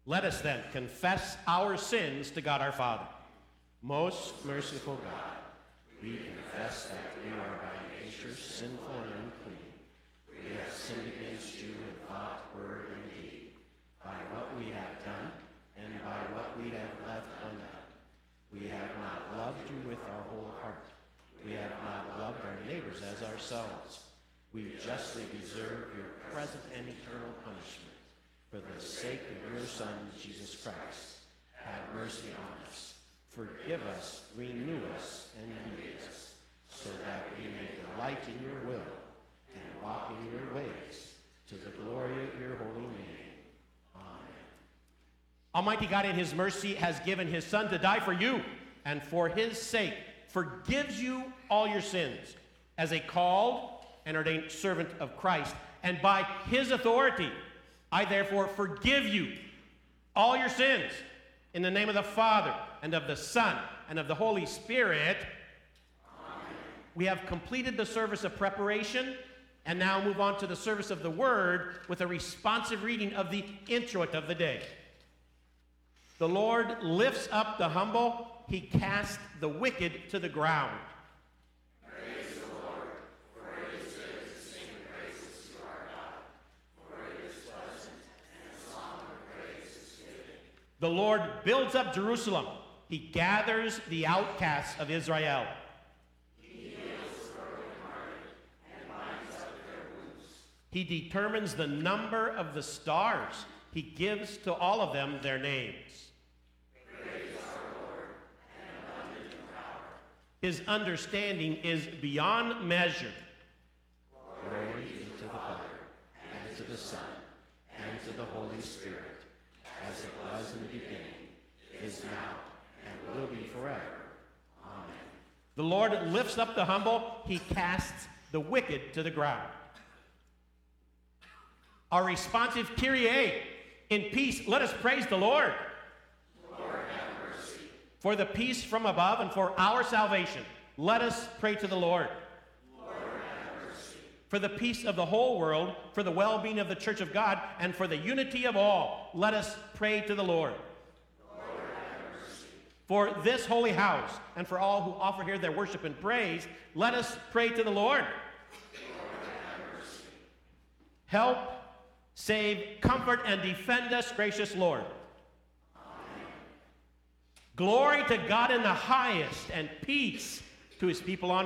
Let us then confess our sins to God our Father. Most merciful God, we confess that we are by nature sinful and unclean. We have sinned against you in thought, word, and deed, by what we have done and by what we have left undone. We have not loved you with our whole heart. We have not loved our neighbors as ourselves. We justly deserve your present and eternal punishment. For the sake of your Son, Jesus Christ, have mercy on us. Forgive us, renew us, and lead us, so that we may delight in your will and walk in your ways, to the glory of your holy name. Amen. Almighty God, in his mercy, has given his Son to die for you, and for his sake forgives you all your sins, as a called and ordained servant of Christ. And by his authority, I therefore forgive you all your sins, in the name of the Father, and of the Son, and of the Holy Spirit. Amen. We have completed the service of preparation, and now move on to the service of the Word with a responsive reading of the introit of the day. The Lord lifts up the humble, he casts the wicked to the ground. Praise the Lord, for it is good to sing praises to our God, for it is pleasant, and a song of praise is fitting. The Lord builds up Jerusalem. He gathers the outcasts of Israel. He heals the brokenhearted and binds up their wounds. He determines the number of the stars. He gives to all of them their names. Praise our Lord, and abundant in power. His understanding is beyond measure. Glory be to the Father, and to the Son, and to the Holy Spirit, as it was in the beginning, is now, and will be forever. Amen. The Lord lifts up the humble. He casts the wicked to the ground. Our responsive Kyrie. In peace, let us praise the Lord. Lord, have mercy. For the peace from above and for our salvation, let us pray to the Lord. Lord, have mercy. For the peace of the whole world, for the well-being of the Church of God, and for the unity of all, let us pray to the Lord. Lord, have mercy. For this holy house, and for all who offer here their worship and praise, let us pray to the Lord. Lord, have mercy. Help, save, comfort, and defend us, gracious Lord. Amen. Glory to God in the highest, and peace to his people on